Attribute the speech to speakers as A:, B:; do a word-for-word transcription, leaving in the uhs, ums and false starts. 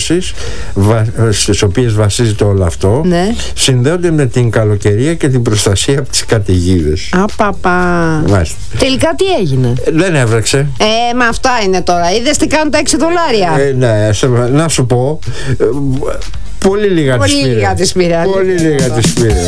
A: πιστώσεις στις οποίες βασίζεται όλο αυτό,
B: ναι,
A: συνδέονται με την καλοκαιρία και την προστασία από τις καταιγίδες.
B: Απαπα. Τελικά τι έγινε?
A: Δεν έβρεξε.
B: Ε, μα αυτά είναι τώρα. Είδες τι κάνουν τα έξι δολάρια.
A: Ε, ναι, να σου πω, πολύ λίγα
B: Πολύ λίγα τις πήρε.
A: Πολύ λίγα τις πήρε.